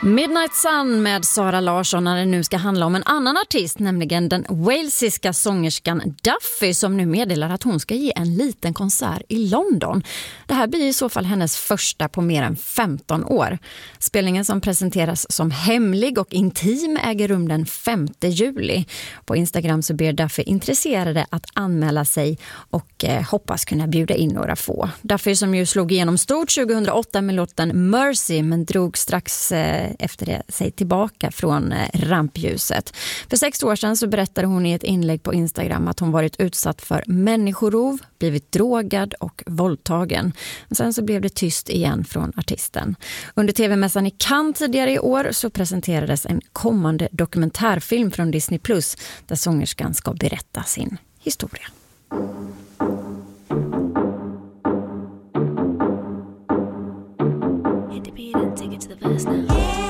Midnight Sun med Sara Larsson när det nu ska handla om en annan artist, nämligen den walesiska sångerskan Duffy som nu meddelar att hon ska ge en liten konsert i London. Det här blir i så fall hennes första på mer än 15 år. Spelningen som presenteras som hemlig och intim äger rum den 5 juli. På Instagram så ber Duffy intresserade att anmäla sig och hoppas kunna bjuda in några få. Duffy som ju slog igenom stort 2008 med låten Mercy men drog strax efter det sig tillbaka från rampljuset. För 6 år sedan så berättade hon i ett inlägg på Instagram att hon varit utsatt för människorov, blivit drogad och våldtagen. Men sen så blev det tyst igen från artisten. Under TV-mässan i Cannes tidigare i år så presenterades en kommande dokumentärfilm från Disney Plus där sångerskan ska berätta sin historia. Independent